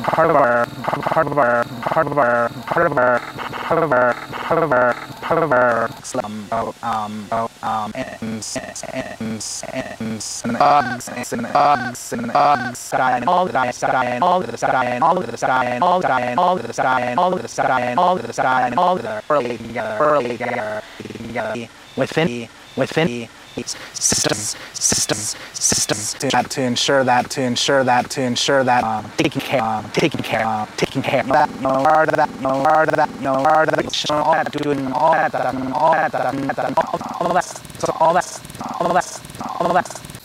within systems to ensure that taking care that all that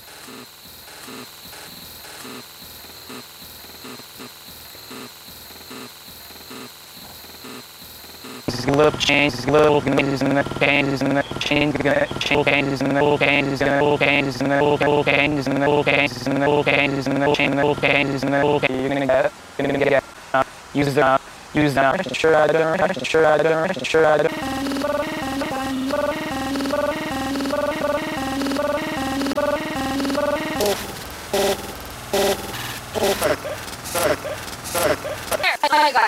little changes, little changes in the changes in the changes in the changes in the little changes in the little changes in the little changes in the little changes in the little changes in the little changes in the little you're gonna get use the Oh my god.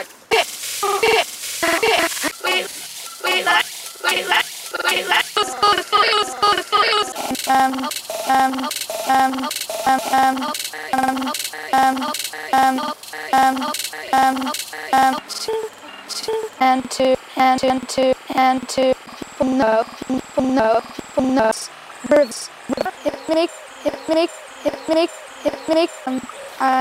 And to birds. Hypnic.